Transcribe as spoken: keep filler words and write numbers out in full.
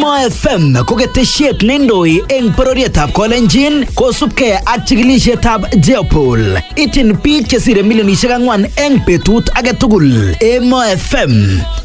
Emo F M ko ketesiet neindoi eng bororietab Kolenjin kosubkei ak chikilisietab Jeopol. Ityin biik chesire milionisiek ang'wan eng betut age tugul. Emo F M